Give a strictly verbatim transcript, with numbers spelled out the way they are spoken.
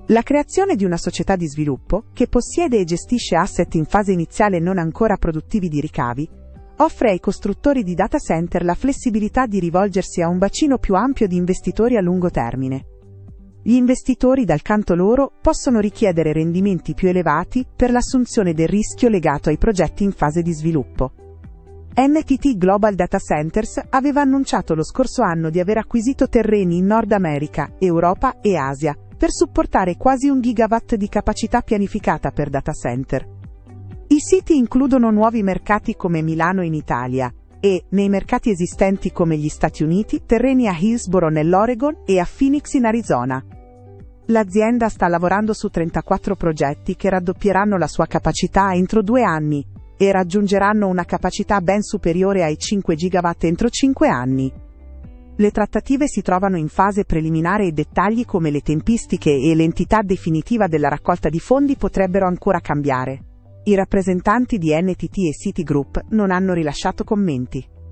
La creazione di una società di sviluppo, che possiede e gestisce asset in fase iniziale non ancora produttivi di ricavi, offre ai costruttori di data center la flessibilità di rivolgersi a un bacino più ampio di investitori a lungo termine. Gli investitori, dal canto loro, possono richiedere rendimenti più elevati per l'assunzione del rischio legato ai progetti in fase di sviluppo. N T T Global Data Centers aveva annunciato lo scorso anno di aver acquisito terreni in Nord America, Europa e Asia, per supportare quasi un gigawatt di capacità pianificata per data center. I siti includono nuovi mercati come Milano in Italia e, nei mercati esistenti come gli Stati Uniti, terreni a Hillsboro nell'Oregon e a Phoenix in Arizona. L'azienda sta lavorando su trentaquattro progetti che raddoppieranno la sua capacità entro due anni e raggiungeranno una capacità ben superiore ai cinque gigawatt entro cinque anni. Le trattative si trovano in fase preliminare e dettagli come le tempistiche e l'entità definitiva della raccolta di fondi potrebbero ancora cambiare. I rappresentanti di N T T e Citigroup non hanno rilasciato commenti.